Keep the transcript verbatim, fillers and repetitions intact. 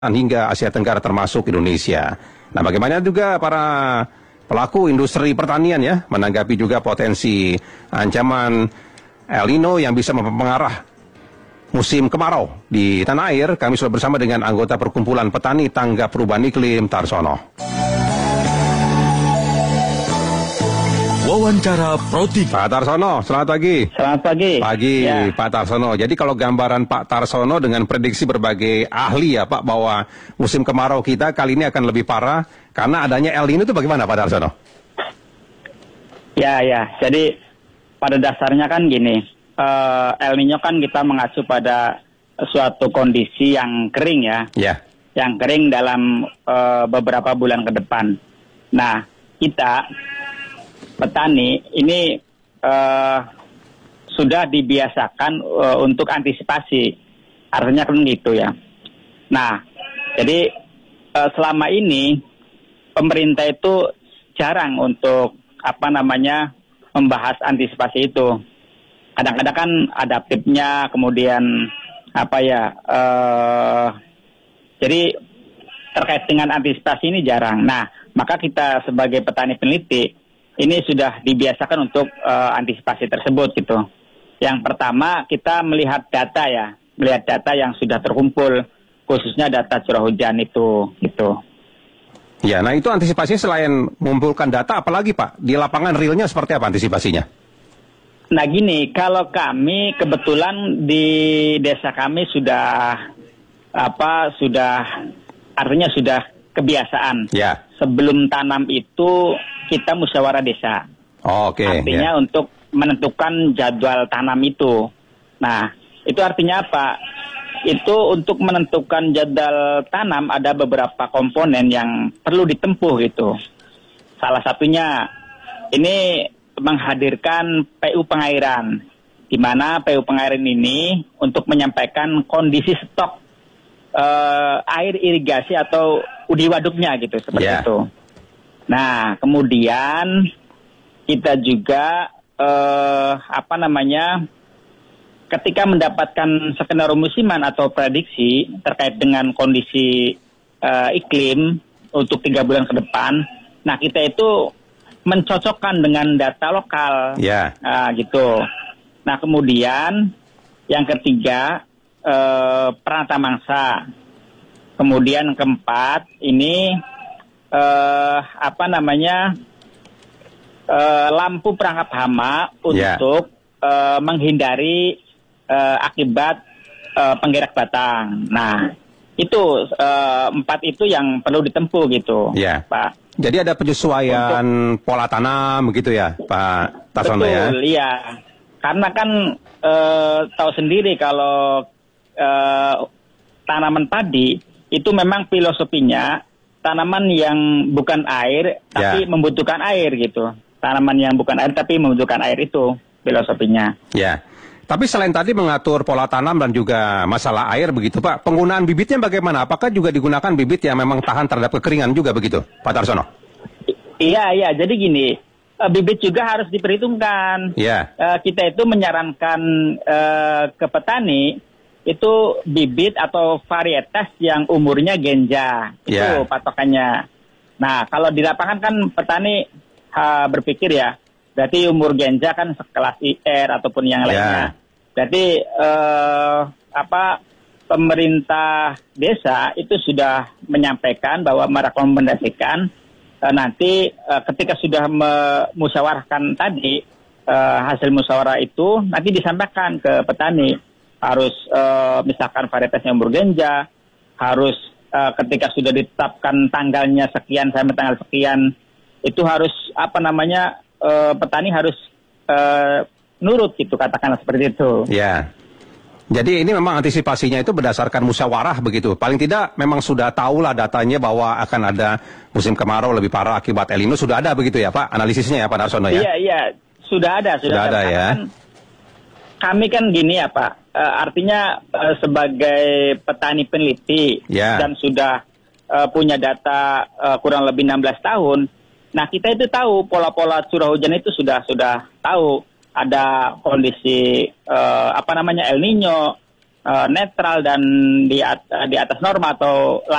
hingga Asia Tenggara termasuk Indonesia. Nah, bagaimana juga para pelaku industri pertanian ya menanggapi juga potensi ancaman El Nino yang bisa mempengaruhi musim kemarau di tanah air. Kami sudah bersama dengan anggota Perkumpulan Petani Tanggap Perubahan Iklim Tarsono. Wawancara Pro T V. Pak Tarsono, selamat pagi. Selamat pagi. Pagi, ya. Pak Tarsono. Jadi kalau gambaran Pak Tarsono dengan prediksi berbagai ahli ya Pak, bahwa musim kemarau kita kali ini akan lebih parah karena adanya El Nino itu bagaimana Pak Tarsono? Ya, ya. Jadi pada dasarnya kan gini, uh, El Nino kan kita mengacu pada suatu kondisi yang kering ya. Ya. Yang kering dalam uh, beberapa bulan ke depan. Nah, kita petani ini uh, sudah dibiasakan uh, untuk antisipasi, artinya kan gitu ya. Nah, jadi uh, selama ini pemerintah itu jarang untuk apa namanya membahas antisipasi itu. Kadang-kadang kan adaptifnya, kemudian apa ya, uh, jadi terkait dengan antisipasi ini jarang. Nah, maka kita sebagai petani peneliti ini sudah dibiasakan untuk uh, antisipasi tersebut gitu. Yang pertama kita melihat data ya, melihat data yang sudah terkumpul, khususnya data curah hujan itu gitu. Ya, nah itu antisipasinya selain mengumpulkan data, apalagi Pak? Di lapangan realnya seperti apa antisipasinya? Nah gini, kalau kami kebetulan di desa kami sudah apa sudah artinya sudah kebiasaan. Ya. Sebelum tanam itu kita musyawarah desa. Oh, oke. Okay. Artinya ya. Untuk menentukan jadwal tanam itu. Nah, itu artinya apa? Itu untuk menentukan jadwal tanam ada beberapa komponen yang perlu ditempuh gitu. Salah satunya ini menghadirkan P U pengairan, di mana P U pengairan ini untuk menyampaikan kondisi stok uh, air irigasi atau udi waduknya gitu seperti yeah. itu. Nah, kemudian kita juga uh, apa namanya? Ketika mendapatkan skenario musiman atau prediksi terkait dengan kondisi uh, iklim untuk tiga bulan ke depan, nah kita itu mencocokkan dengan data lokal, ya, yeah. uh, gitu. Nah kemudian yang ketiga uh, peranata mangsa, kemudian keempat ini uh, apa namanya uh, lampu perangkap hama untuk yeah. uh, menghindari Uh, akibat uh, penggerak batang. Nah, itu uh, empat itu yang perlu ditempuh gitu, ya. Pak. Jadi ada penyesuaian untuk pola tanam begitu ya, Pak Tarsono ya? Betul, iya. Karena kan uh, tahu sendiri kalau uh, tanaman padi itu memang filosofinya tanaman yang bukan air tapi ya. membutuhkan air gitu. Tanaman yang bukan air tapi membutuhkan air itu filosofinya. Ya. Tapi selain tadi mengatur pola tanam dan juga masalah air begitu Pak, penggunaan bibitnya bagaimana? Apakah juga digunakan bibit yang memang tahan terhadap kekeringan juga begitu, Pak Tarsono? Iya, iya. Jadi gini, bibit juga harus diperhitungkan. Iya. Kita itu menyarankan uh, ke petani itu bibit atau varietas yang umurnya genja. Itu yeah. patokannya. Nah, kalau di lapangan kan petani uh, berpikir ya, berarti umur genja kan sekelas I R ataupun yang lainnya. Yeah. Jadi eh, apa pemerintah desa itu sudah menyampaikan bahwa merekomendasikan eh, nanti eh, ketika sudah memusyawarahkan tadi eh, hasil musyawarah itu nanti disampaikan ke petani harus eh, misalkan varietasnya umur genja, harus eh, ketika sudah ditetapkan tanggalnya sekian sampai tanggal sekian itu harus apa namanya Uh, petani harus uh, nurut gitu, katakanlah seperti itu. Ya. Jadi ini memang antisipasinya itu berdasarkan musyawarah begitu. Paling tidak memang sudah tahulah datanya bahwa akan ada musim kemarau lebih parah akibat El Nino, sudah ada begitu ya Pak analisisnya ya Pak Tarsono ya? Iya, iya. Sudah ada, sudah, sudah ada, ada ya. Kan, kami kan gini ya Pak, uh, artinya uh, sebagai petani peneliti ya. dan sudah uh, punya data uh, kurang lebih enam belas tahun. Nah kita itu tahu pola-pola curah hujan itu sudah sudah tahu ada kondisi uh, apa namanya El Nino, uh, netral dan di, at, di atas norma atau